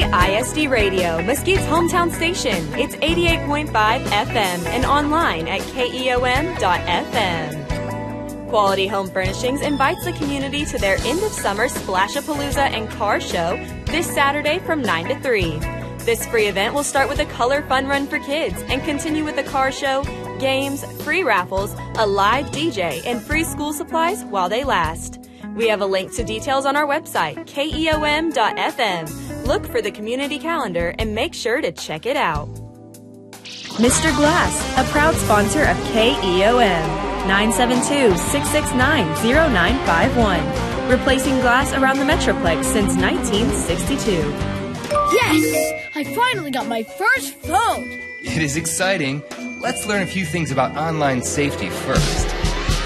ISD Radio, Mesquite's hometown station. It's 88.5 FM and online at KEOM.FM. Quality Home Furnishings invites the community to their end-of-summer Splash-A-Palooza and Car Show this Saturday from 9 to 3. This free event will start with a color fun run for kids and continue with a car show, games, free raffles, a live DJ, and free school supplies while they last. We have a link to details on our website, KEOM.FM. Look for the community calendar and make sure to check it out. Mr. Glass, a proud sponsor of KEOM. 972-669-0951. Replacing glass around the Metroplex since 1962. Yes! I finally got my first phone! It is exciting. Let's learn a few things about online safety first.